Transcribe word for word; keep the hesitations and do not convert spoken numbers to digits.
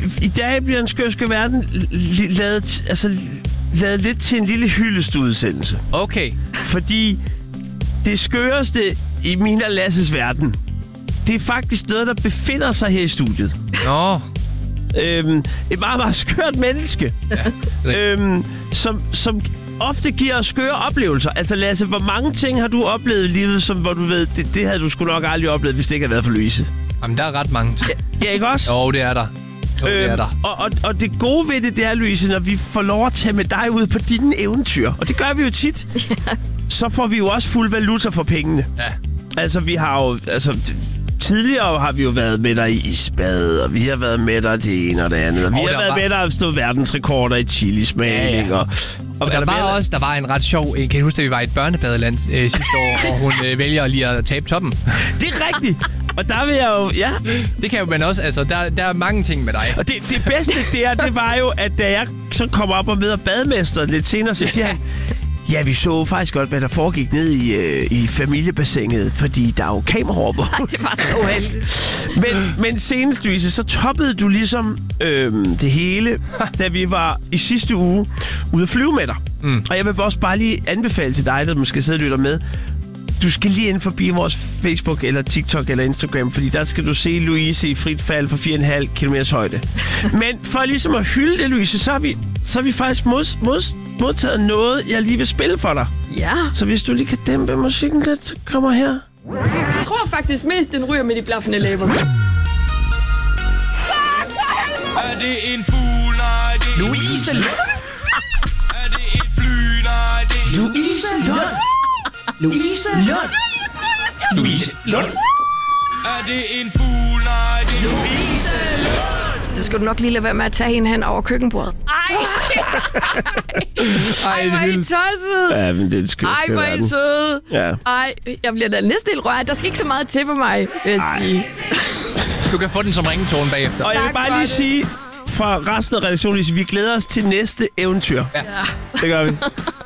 i dag bliver en skør, skør verden lavet, altså, lavet lidt til en lille hyldestududsendelse. Okay. Fordi det skøreste i min og Lasses verden, det er faktisk noget, der befinder sig her i studiet. Nå. Øhm, et meget, meget skørt menneske, ja, øhm, som, som ofte giver os skøre oplevelser. Altså Lasse, hvor mange ting har du oplevet i livet, som, hvor du ved, det, det havde du sgu nok aldrig oplevet, hvis det ikke havde været for Louise? Jamen, der er ret mange ting. Ja, ikke også? Jo, det er der. Jo, øhm, det er der. Og, og, og det gode ved det, det er, Louise, når vi får lov at tage med dig ud på dine eventyr, og det gør vi jo tit, ja. Så får vi jo også fuld valuta for pengene. Ja. Altså, vi har jo... Altså, tidligere har vi jo været med dig i isbad, og vi har været med dig det ene og det andet. Og vi oh, har været var... med dig at stå verdensrekorder i chilismagning. Ja, ja. Og, og der, der, var også, der var en ret sjov... Kan du huske, at vi var i et børnebadeland øh, sidste år, og hun øh, vælger lige at tabe toppen? Det er rigtigt. Og der vil jeg jo... Ja. Det kan jo man også... Altså, der, der er mange ting med dig. Og det, det bedste, det er, det var jo, at da jeg så kommer op og møder bademesteren lidt senere, så siger han... Ja, vi så faktisk godt, hvad der foregik ned i, øh, i familiebassinet, fordi der er jo kameraer på. Det var så uheldigt. men, men senest, Louise, så toppede du ligesom øh, det hele, da vi var i sidste uge ude at flyve med dig. Mm. Og jeg vil også bare lige anbefale til dig, der måske sidder og lytter med, du skal lige ind forbi vores Facebook, eller TikTok, eller Instagram, fordi der skal du se Louise i frit fald for fire komma fem kilometers højde. Men for ligesom at hylde det, Louise, så har vi, så har vi faktisk mod, mod, modtaget noget, jeg lige vil spille for dig. Ja. Så hvis du lige kan dæmpe musikken lidt, så kommer her. Jeg tror faktisk mest, den ryger med de blaffende læber. Er det en fugl? Nej, det er Louise Lund. Er det et fly? Nej, det er Louise Lund. Louise Lund. Louise Lund. Er det en fugl? Nej, det er Louise Lund. Så skal du nok lige lade være med at tage hende hen over køkkenbordet. Ej! Ej, hvor er I tosset. Ja, men det er skørt. Ej, hvor er I søde. Ja. Ej, jeg bliver da næsten helt rørt. Der skal ikke så meget til for mig, vil jeg sige. Du kan få den som ringetone bagefter. Og jeg vil bare lige sige, fra resten af redaktionen, vi glæder os til næste eventyr. Ja. Det gør vi.